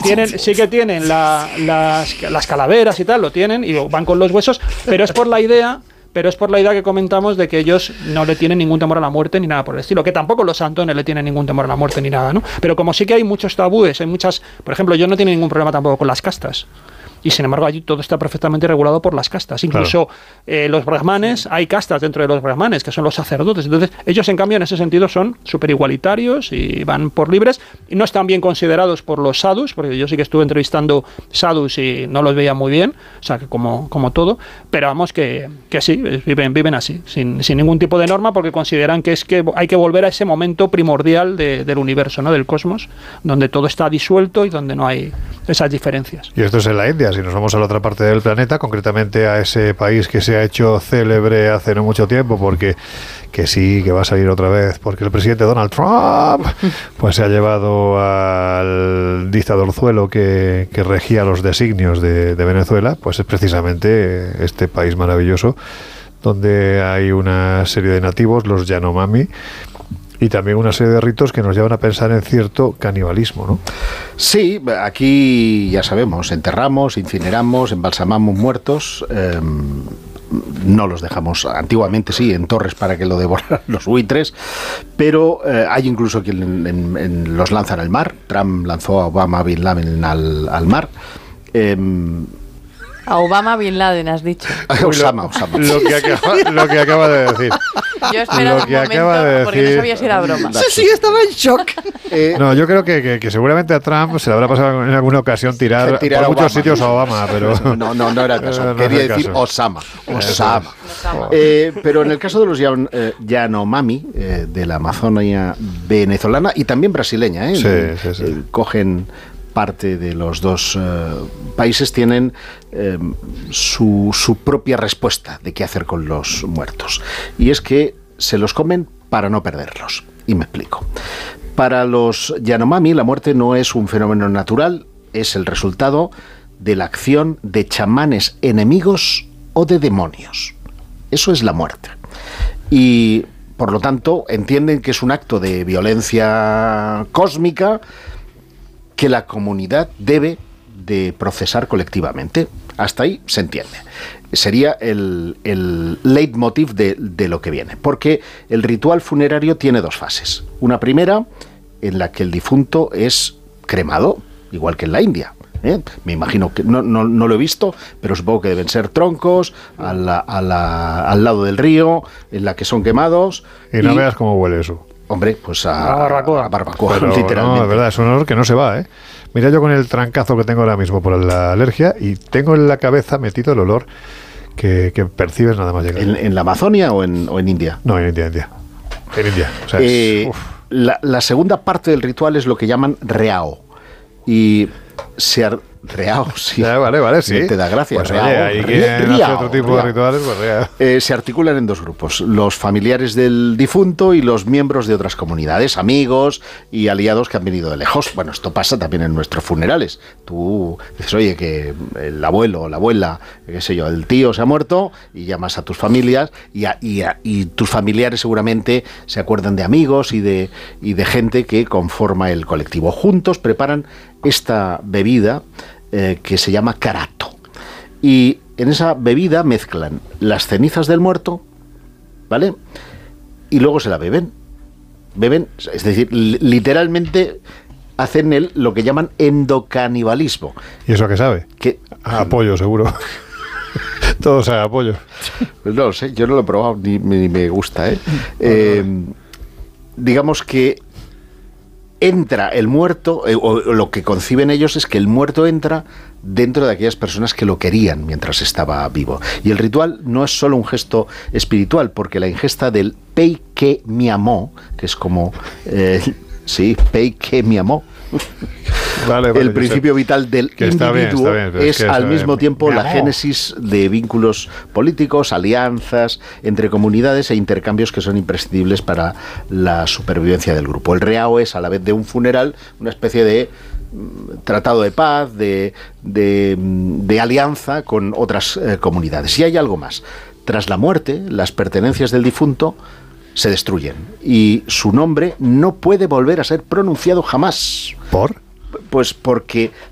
sí que tienen las calaveras y tal, lo tienen y van con los huesos, pero es por la idea que comentamos de que ellos no le tienen ningún temor a la muerte ni nada por el estilo, que tampoco los santones le tienen ningún temor a la muerte ni nada, ¿no? Pero como sí que hay muchos tabúes, hay muchas, por ejemplo, yo no tengo ningún problema tampoco con las castas. Y sin embargo allí todo está perfectamente regulado por las castas. Incluso los brahmanes, hay castas dentro de los brahmanes, que son los sacerdotes. Entonces ellos en cambio en ese sentido son súper igualitarios y van por libres. Y no están bien considerados por los sadhus, porque yo sí que estuve entrevistando sadhus y no los veía muy bien, o sea que como todo. Pero vamos que sí, viven así, sin ningún tipo de norma, porque consideran que hay que volver a ese momento primordial del universo, ¿no? Del cosmos, donde todo está disuelto y donde no hay esas diferencias. Y esto es en la India. Si nos vamos a la otra parte del planeta, concretamente a ese país que se ha hecho célebre hace no mucho tiempo, porque que va a salir otra vez, porque el presidente Donald Trump pues se ha llevado al dictadorzuelo que regía los designios de Venezuela, pues es precisamente este país maravilloso donde hay una serie de nativos, los Yanomami, y también una serie de ritos que nos llevan a pensar en cierto canibalismo, ¿no? Sí, aquí ya sabemos, enterramos, incineramos, embalsamamos muertos, no los dejamos, antiguamente sí, en torres para que lo devoraran los buitres, pero hay incluso quien los lanzan al mar. Trump lanzó a Obama Bin Laden al mar. A Obama Bin Laden, has dicho. Osama. Lo que acaba de decir. Yo esperaba un momento porque no sabía si era broma. Sí, estaba en shock. No, yo creo que seguramente a Trump se le habrá pasado en alguna ocasión tirar por muchos Obama. sitios a Obama, pero... No era el caso. Quería decir Osama. Pero en el caso de los Yanomami, de la Amazonia venezolana y también brasileña, Sí. Cogen parte de los dos países, tienen su propia respuesta de qué hacer con los muertos. Y es que se los comen para no perderlos. Y me explico. Para los Yanomami, la muerte no es un fenómeno natural, es el resultado de la acción de chamanes enemigos o de demonios. Eso es la muerte. Y, por lo tanto, entienden que es un acto de violencia cósmica que la comunidad debe de procesar colectivamente. Hasta ahí se entiende. Sería el leitmotiv de lo que viene. Porque el ritual funerario tiene dos fases. Una primera, en la que el difunto es cremado, igual que en la India. Me imagino que no lo he visto, pero supongo que deben ser troncos al lado del río, en la que son quemados. Y no veas cómo huele eso. Hombre, pues a barbacoa, pero literalmente. No, es verdad, es un olor que no se va, ¿eh? Mira, yo con el trancazo que tengo ahora mismo por la alergia, y tengo en la cabeza metido el olor que percibes nada más llegar. ¿En la Amazonia o en India? No, en India. En India. O sea, la segunda parte del ritual es lo que llaman reao. Y reao, sí. Vale, sí. Te da gracia. Pues reao. Oye, hay que hacer otro tipo de rituales, pues reao. Se articulan en dos grupos: los familiares del difunto y los miembros de otras comunidades, amigos y aliados que han venido de lejos. Bueno, esto pasa también en nuestros funerales. Tú dices, oye, que el abuelo, la abuela, qué sé yo, el tío se ha muerto, y llamas a tus familias y tus familiares seguramente se acuerdan de amigos y de gente que conforma el colectivo. Juntos preparan esta bebida que se llama carato. Y en esa bebida mezclan las cenizas del muerto, ¿vale? Y luego se la beben. Es decir, literalmente hacen lo que llaman endocanibalismo. ¿Y eso a qué sabe? Apoyo, seguro. Todo sabe a apoyo. Pues no lo sé, yo no lo he probado, ni me gusta, digamos que entra el muerto, o lo que conciben ellos es que el muerto entra dentro de aquellas personas que lo querían mientras estaba vivo. Y el ritual no es solo un gesto espiritual, porque la ingesta del Pei Ke Miamo, que es como... Pei Ke Miamo, vale, el principio vital del individuo, está bien, es al mismo tiempo la génesis de vínculos políticos, alianzas entre comunidades e intercambios que son imprescindibles para la supervivencia del grupo. El reao es, a la vez de un funeral, una especie de tratado de paz, de alianza con otras comunidades. Y hay algo más. Tras la muerte, las pertenencias del difunto se destruyen y su nombre no puede volver a ser pronunciado jamás. ¿Por? Pues porque